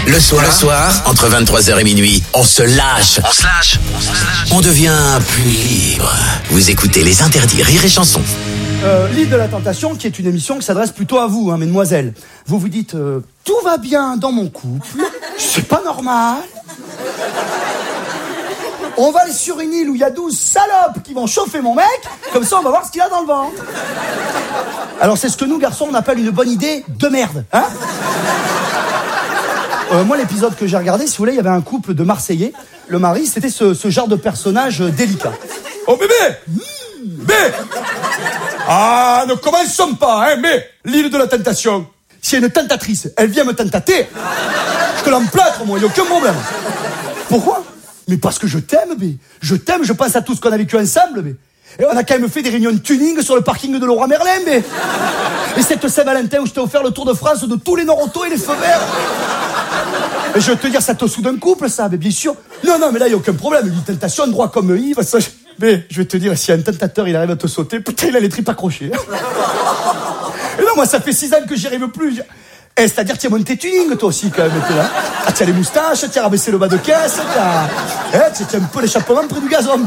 Le soir, entre 23h et minuit, on se lâche. On devient plus libre. Vous écoutez Les Interdits Rire et Chanson. L'île de la Tentation, qui est une émission qui s'adresse plutôt à vous, mesdemoiselles. Vous vous dites, tout va bien dans mon couple, c'est pas normal. On va aller sur une île où il y a 12 salopes qui vont chauffer mon mec, comme ça on va voir ce qu'il a dans le ventre. Alors c'est ce que nous, garçons, on appelle une bonne idée de merde, hein. Moi, l'épisode que j'ai regardé, si vous voulez, il y avait un couple de Marseillais. Le mari, c'était ce genre de personnage délicat. Oh bébé, ah, ne commençons pas, mais l'île de la tentation. S'il y a une tentatrice, elle vient me tentater. Je te l'emplâtre, moi, il n'y a aucun problème. Pourquoi? Mais parce que je t'aime, bé. Je t'aime, je pense à tout ce qu'on a vécu ensemble, bé. Et on a quand même fait des réunions de tuning sur le parking de Leroy Merlin, bé. Et cette Saint-Valentin où je t'ai offert le Tour de France de tous les nord-autos et les feux verts. Et je veux te dire, ça te soude un couple, ça, mais bien sûr. Non, mais là, il n'y a aucun problème. Une tentation, droit comme Yves, ça... Mais je vais te dire, si un tentateur, il arrive à te sauter, putain, il a les tripes accrochées. Et non, moi, ça fait 6 ans que j'y arrive plus. C'est-à-dire, tu as monté tuning, toi aussi, quand même, là. Ah, tu as les moustaches, tu as rabaissé le bas de caisse, tu as un peu l'échappement près du gazon.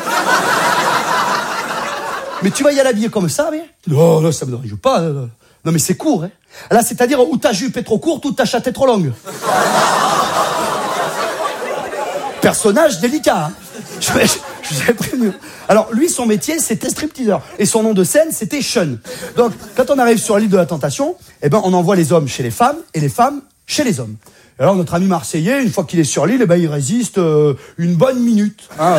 Mais tu vas y aller habillé comme ça, mais... Non, ça me dérange pas. Non, mais c'est court, hein. Là, c'est-à-dire, où ta jupe est trop courte, ou ta chatte est trop longue. Personnage délicat, hein. Je vous avais prévenu. Alors, lui, son métier, c'était stripteaseur. Et son nom de scène, c'était Sean. Donc, quand on arrive sur l'île de la Tentation, on envoie les hommes chez les femmes, et les femmes chez les hommes. Et alors, notre ami Marseillais, une fois qu'il est sur l'île, il résiste une bonne minute. Hein,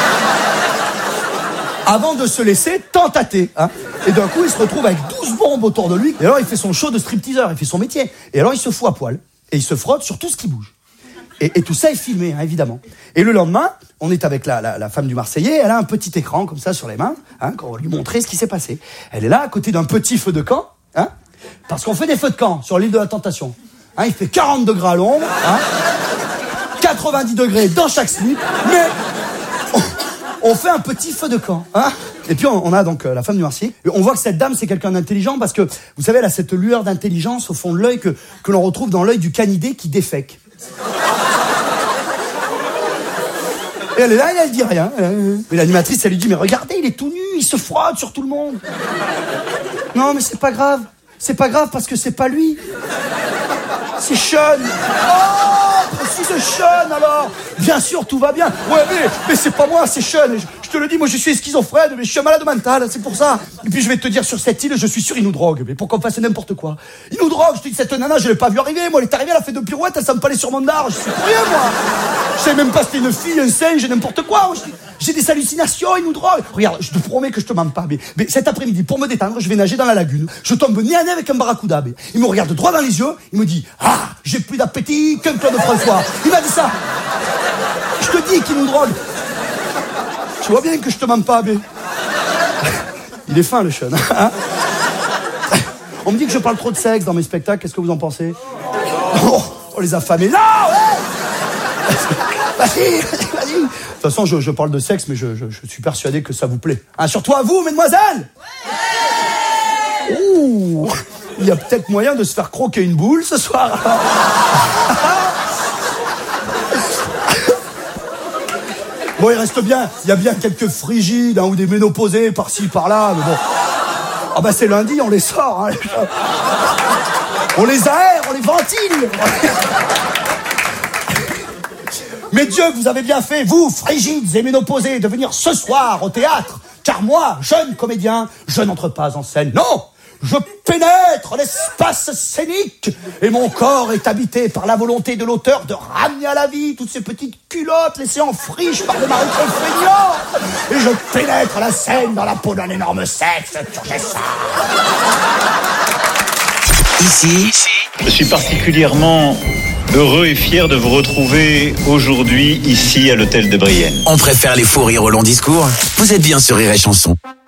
avant de se laisser tentater. Hein. Et d'un coup, il se retrouve avec 12 bombes autour de lui. Et alors, il fait son show de stripteaseur, il fait son métier. Et alors, il se fout à poil. Et il se frotte sur tout ce qui bouge. Et tout ça est filmé, hein, évidemment. Et le lendemain, on est avec la femme du Marseillais. Elle a un petit écran, comme ça, sur les mains, hein, qu'on va lui montrer ce qui s'est passé. Elle est là, à côté d'un petit feu de camp, hein, parce qu'on fait des feux de camp sur l'île de la Tentation. Hein, il fait 40 degrés à l'ombre, hein, 90 degrés dans chaque slip, mais... On fait un petit feu de camp, hein. Et puis on a donc la femme du Marseillais. Et on voit que cette dame, c'est quelqu'un d'intelligent parce que, vous savez, elle a cette lueur d'intelligence au fond de l'œil que l'on retrouve dans l'œil du canidé qui défèque. Et elle est là, elle dit rien. Mais l'animatrice, elle lui dit, mais regardez, il est tout nu, il se frotte sur tout le monde. Non, mais c'est pas grave. C'est pas grave parce que c'est pas lui. C'est Sean. Oh, si c'est Sean alors. Bien sûr, tout va bien. Ouais, mais c'est pas moi, c'est Sean. Je te le dis, moi je suis schizophrène, mais je suis un malade mental, c'est pour ça. Et puis je vais te dire, sur cette île, je suis sûr, il nous drogue. Mais pour qu'on fasse n'importe quoi. Il nous drogue, je te dis, cette nana, je l'ai pas vu arriver. Moi, elle est arrivée, elle a fait 2 pirouettes, elle s'en parlait sur mon dard. Je suis pour rien, moi. Je sais même pas si c'était une fille, un singe, n'importe quoi. J'ai des hallucinations, il nous drogue. Regarde, je te promets que je te mens pas. Mais cet après-midi, pour me détendre, je vais nager dans la lagune. Je tombe nez à nez avec un barracuda. Il me regarde droit dans les yeux, il me dit, ah, j'ai plus d'appétit qu'un Claude François. Il m'a dit ça. Je te dis qu'il nous drogue. Tu vois bien que je te mens pas, bé. Il est fin, le Sean. Hein. On me dit que je parle trop de sexe dans mes spectacles. Qu'est-ce que vous en pensez? On les affamés. Non, ouais. Vas-y. De toute façon, je parle de sexe, mais je suis persuadé que ça vous plaît. Hein, surtout à vous, mesdemoiselles. Ouais. Ouh, il y a peut-être moyen de se faire croquer une boule ce soir. Bon, il reste bien, il y a bien quelques frigides, hein, ou des ménopausés par-ci, par-là, mais bon. Ah bah c'est lundi, on les sort, hein. On les aère, on les ventile. Mais Dieu, vous avez bien fait, vous, frigides et ménopausés, de venir ce soir au théâtre. Car moi, jeune comédien, je n'entre pas en scène. Non! Je pénètre l'espace scénique et mon corps est habité par la volonté de l'auteur de ramener à la vie toutes ces petites culottes laissées en friche par des maris trop feignants. Et je pénètre la scène dans la peau d'un énorme sexe turgescent. Ici, je suis particulièrement heureux et fier de vous retrouver aujourd'hui ici à l'hôtel de Brienne. on préfère les faux rires aux longs discours. Vous êtes bien sur Rire et Chanson.